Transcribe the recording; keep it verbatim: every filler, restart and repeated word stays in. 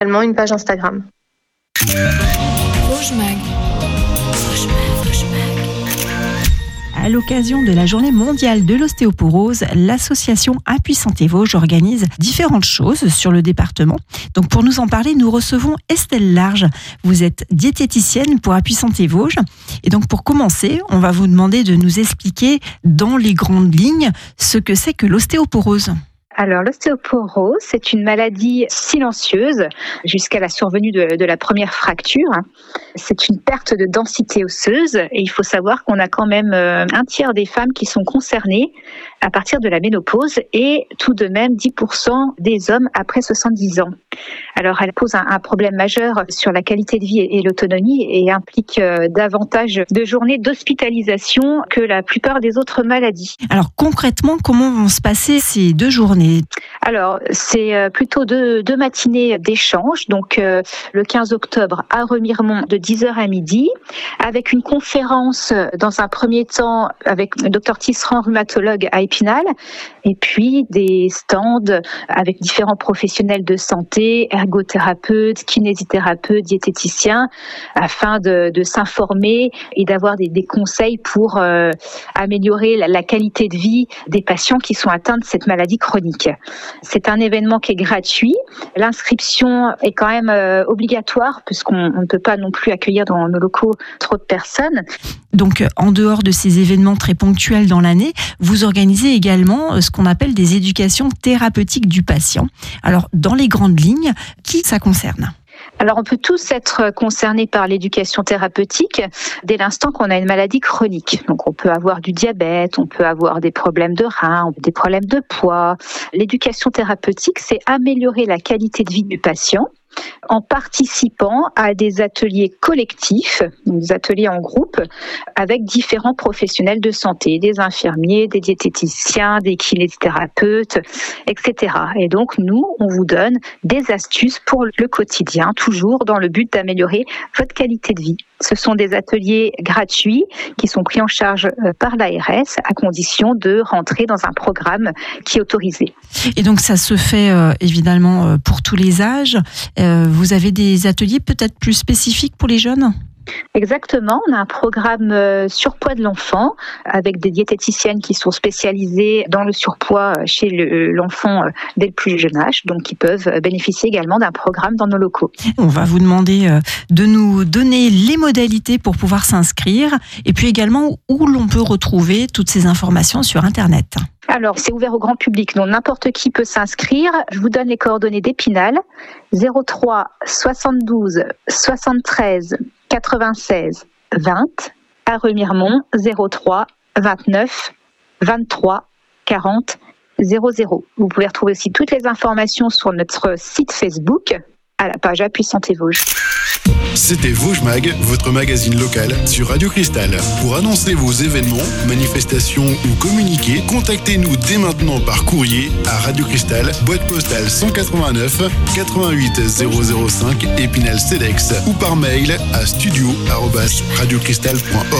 également une page Instagram. Vosges Mag. Vosges Mag, Vosges Mag. À l'occasion de la journée mondiale de l'ostéoporose, l'association Appuie Santé Vosges organise différentes choses sur le département. Donc pour nous en parler, nous recevons Estelle Large. Vous êtes diététicienne pour Appuie Santé Vosges. Et donc pour commencer, on va vous demander de nous expliquer dans les grandes lignes ce que c'est que l'ostéoporose. Alors, l'ostéoporose, c'est une maladie silencieuse jusqu'à la survenue de, de la première fracture. C'est une perte de densité osseuse et il faut savoir qu'on a quand même un tiers des femmes qui sont concernées à partir de la ménopause et tout de même dix pour cent des hommes après soixante-dix ans. Alors, elle pose un, un problème majeur sur la qualité de vie et, et l'autonomie et implique euh, davantage de journées d'hospitalisation que la plupart des autres maladies. Alors concrètement, comment vont se passer ces deux journées ? Alors, c'est plutôt deux, deux matinées d'échange. Donc, euh, le quinze octobre à Remiremont de dix heures à midi, avec une conférence dans un premier temps avec le docteur Tisserand, rhumatologue à Épinal, et puis des stands avec différents professionnels de santé, ergothérapeutes, kinésithérapeutes, diététiciens, afin de, de s'informer et d'avoir des, des conseils pour euh, améliorer la, la qualité de vie des patients qui sont atteints de cette maladie chronique. C'est un événement qui est gratuit. L'inscription est quand même euh, obligatoire puisqu'on ne peut pas non plus accueillir dans nos locaux trop de personnes. Donc, en dehors de ces événements très ponctuels dans l'année, vous organisez également ce qu'on appelle des éducations thérapeutiques du patient. Alors, dans les grandes lignes, qui ça concerne ? Alors, on peut tous être concernés par l'éducation thérapeutique dès l'instant qu'on a une maladie chronique. Donc, on peut avoir du diabète, on peut avoir des problèmes de reins, des problèmes de poids. L'éducation thérapeutique, c'est améliorer la qualité de vie du patient en participant à des ateliers collectifs, des ateliers en groupe, avec différents professionnels de santé, des infirmiers, des diététiciens, des kinésithérapeutes, et cetera. Et donc, nous, on vous donne des astuces pour le quotidien, toujours dans le but d'améliorer votre qualité de vie. Ce sont des ateliers gratuits qui sont pris en charge par l'A R S à condition de rentrer dans un programme qui est autorisé. Et donc, ça se fait euh, évidemment euh, pour tous les âges. Euh, vous avez des ateliers peut-être plus spécifiques pour les jeunes ? Exactement, on a un programme euh, surpoids de l'enfant avec des diététiciennes qui sont spécialisées dans le surpoids chez le, l'enfant euh, dès le plus jeune âge, donc qui peuvent bénéficier également d'un programme dans nos locaux. On va vous demander euh, de nous donner les modalités pour pouvoir s'inscrire et puis également où l'on peut retrouver toutes ces informations sur Internet. Alors, c'est ouvert au grand public, donc n'importe qui peut s'inscrire. Je vous donne les coordonnées d'Épinal, zéro trois soixante-douze soixante-treize quatre-vingt-seize vingt, à Remiremont, zéro trois vingt-neuf vingt-trois quarante zéro zéro. Vous pouvez retrouver aussi toutes les informations sur notre site Facebook, à la page Appuie Santé Vosges. C'était Vosges Mag, votre magazine local sur Radio Cristal. Pour annoncer vos événements, manifestations ou communiquer, contactez-nous dès maintenant par courrier à Radio Cristal, boîte postale cent quatre-vingt-neuf quatre-vingt-huit zéro zéro cinq Épinal Cedex ou par mail à studio arobase radiocristal point org.